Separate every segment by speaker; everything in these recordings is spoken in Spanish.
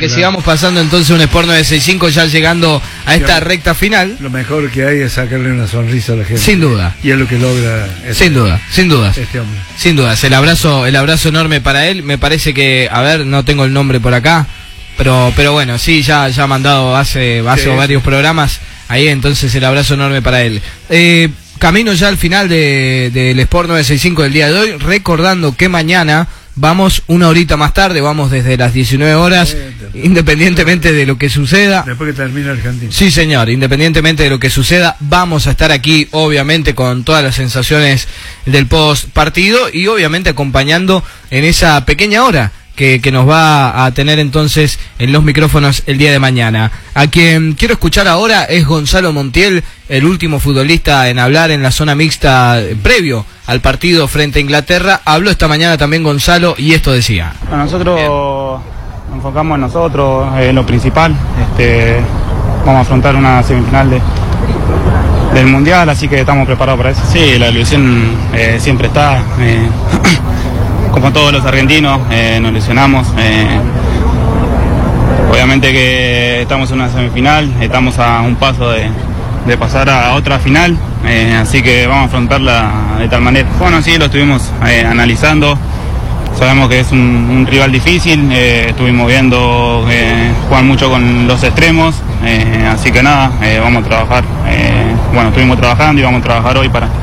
Speaker 1: que sigamos pasando entonces un Sport 965 ya llegando a esta recta final.
Speaker 2: Lo mejor que hay es sacarle una sonrisa a la gente.
Speaker 1: Sin duda.
Speaker 2: Y es lo que logra
Speaker 1: sin duda.
Speaker 2: Este hombre.
Speaker 1: Sin dudas. El abrazo enorme para él. Me parece que, a ver, no tengo el nombre por acá, pero bueno, sí, ya ha mandado hace varios programas ahí, entonces el abrazo enorme para él. Camino ya al final del Sport 965 del día de hoy, recordando que mañana vamos una horita más tarde, vamos desde las 19 horas, independientemente de lo que suceda.
Speaker 2: Después que termine Argentina.
Speaker 1: Sí, señor, independientemente de lo que suceda, vamos a estar aquí, obviamente, con todas las sensaciones del post partido y obviamente acompañando en esa pequeña hora que nos va a tener entonces en los micrófonos el día de mañana. A quien quiero escuchar ahora es Gonzalo Montiel, el último futbolista en hablar en la zona mixta previo al partido frente a Inglaterra. Habló esta mañana también Gonzalo y esto decía.
Speaker 3: Bueno, nosotros nos enfocamos en nosotros, en lo principal. Vamos a afrontar una semifinal del Mundial, así que estamos preparados para eso. Sí, la ilusión siempre está. Como todos los argentinos, nos lesionamos. Obviamente que estamos en una semifinal, estamos a un paso de pasar a otra final, así que vamos a afrontarla de tal manera. Bueno, sí, lo estuvimos analizando, sabemos que es un rival difícil, estuvimos viendo jugar mucho con los extremos, así que nada, vamos a trabajar, estuvimos trabajando y vamos a trabajar hoy para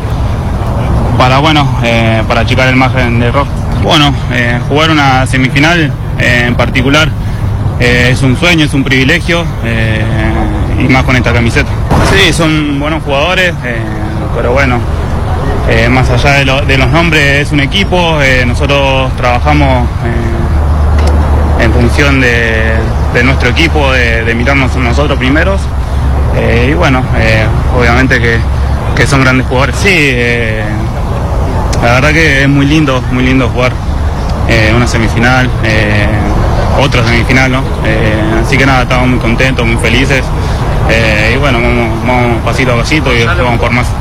Speaker 3: achicar el margen de error. Bueno, jugar una semifinal en particular es un sueño, es un privilegio, y más con esta camiseta. Sí, son buenos jugadores, pero bueno, más allá de los nombres, es un equipo, nosotros trabajamos en función de nuestro equipo, de mirarnos nosotros primeros, y bueno, obviamente que son grandes jugadores. Sí, la verdad que es muy lindo jugar una semifinal, otra semifinal, ¿no? Así que nada, estamos muy contentos, muy felices, y bueno, vamos pasito a pasito y después vamos por más.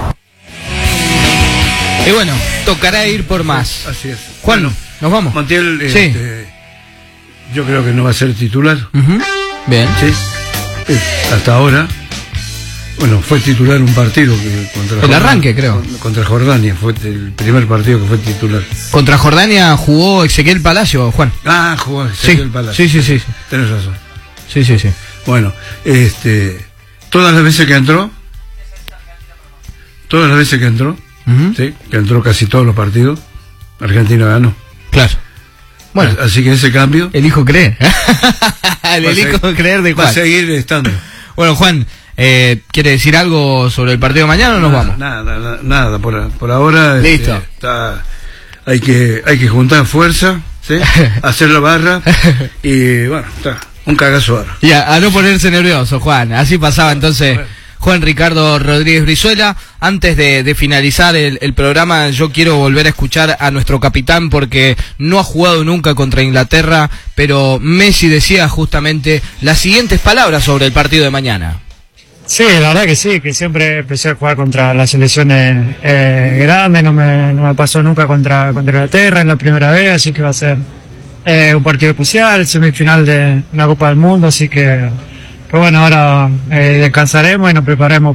Speaker 1: Y bueno, tocará ir por más.
Speaker 2: Así es.
Speaker 1: Juan,
Speaker 2: bueno,
Speaker 1: nos vamos.
Speaker 2: Montiel,
Speaker 1: sí.
Speaker 2: Yo creo que no va a ser titular.
Speaker 1: Bien.
Speaker 2: Sí. Hasta ahora. Bueno, fue titular un partido contra
Speaker 1: el arranque, creo.
Speaker 2: Contra Jordania, fue el primer partido que fue titular.
Speaker 1: Contra Jordania jugó Ezequiel Palacio, Juan.
Speaker 2: Ah, jugó Ezequiel Palacio.
Speaker 1: Sí.
Speaker 2: Tenés razón.
Speaker 1: Sí.
Speaker 2: Bueno, todas las veces que entró, sí, que entró casi todos los partidos, Argentina ganó.
Speaker 1: Claro. Bueno,
Speaker 2: así que ese cambio.
Speaker 1: Elijo creer. Elijo creer de Juan.
Speaker 2: Va a seguir estando.
Speaker 1: Bueno, Juan. ¿Quiere decir algo sobre el partido de mañana o nos vamos?
Speaker 2: Nada, por ahora.
Speaker 1: Listo.
Speaker 2: Hay que juntar fuerza, ¿sí? Hacer la barra y bueno, está un cagazo ahora.
Speaker 1: Ya, a no ponerse nervioso, Juan. Así pasaba entonces Juan Ricardo Rodríguez Brizuela. Antes de finalizar el programa, yo quiero volver a escuchar a nuestro capitán porque no ha jugado nunca contra Inglaterra, pero Messi decía justamente las siguientes palabras sobre el partido de mañana.
Speaker 4: Sí, la verdad que sí, que siempre empecé a jugar contra las selecciones grandes, no me pasó nunca contra Inglaterra en la primera vez, así que va a ser un partido especial, semifinal de una Copa del Mundo, así que pues bueno, ahora descansaremos y nos prepararemos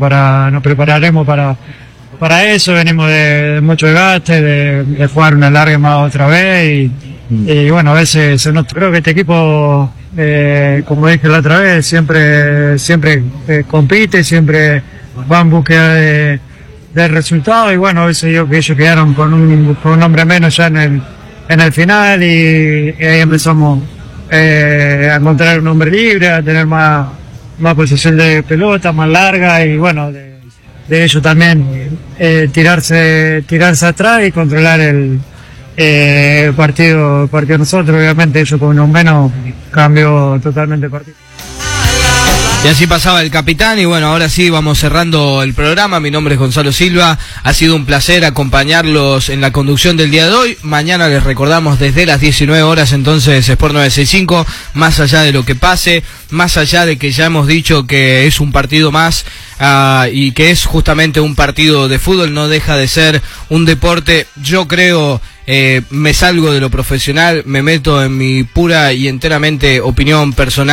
Speaker 4: para eso, venimos de mucho desgaste, de jugar una larga más otra vez y bueno, a veces se nota. Creo que este equipo, como dije la otra vez, siempre compite, siempre va en búsqueda del resultado y bueno, a veces digo que ellos quedaron con un hombre menos ya en el final y ahí empezamos a encontrar un hombre libre, a tener más posesión de pelota, más larga y bueno, de ellos también tirarse atrás y controlar el partido nosotros. Obviamente ellos con un menos cambió totalmente el partido.
Speaker 1: Y así pasaba el capitán y bueno, ahora sí vamos cerrando el programa. Mi nombre es Gonzalo Silva, ha sido un placer acompañarlos en la conducción del día de hoy. Mañana les recordamos desde las 19 horas entonces Sport 965, más allá de lo que pase, más allá de que ya hemos dicho que es un partido más y que es justamente un partido de fútbol, no deja de ser un deporte. Yo creo, me salgo de lo profesional, me meto en mi pura y enteramente opinión personal.